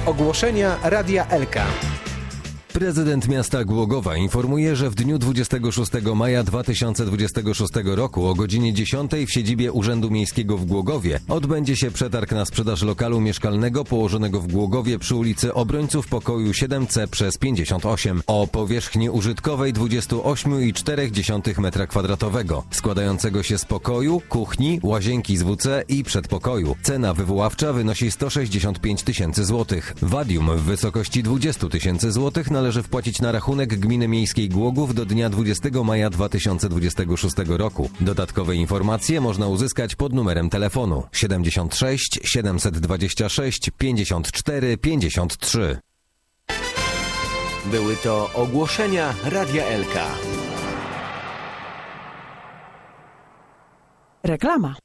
Ogłoszenia Radia Elka. Prezydent miasta Głogowa informuje, że w dniu 26 maja 2026 roku o godzinie 10 w siedzibie Urzędu Miejskiego w Głogowie odbędzie się przetarg na sprzedaż lokalu mieszkalnego położonego w Głogowie przy ulicy Obrońców Pokoju 7C przez 58 o powierzchni użytkowej 28,4 m2, składającego się z pokoju, kuchni, łazienki z WC i przedpokoju. Cena wywoławcza wynosi 165 000 zł. Wadium w wysokości 20 000 zł należy wpłacić na rachunek Gminy Miejskiej Głogów do dnia 20 maja 2026 roku. Dodatkowe informacje można uzyskać pod numerem telefonu 76 726 54 53. Były to ogłoszenia Radia Elka. Reklama.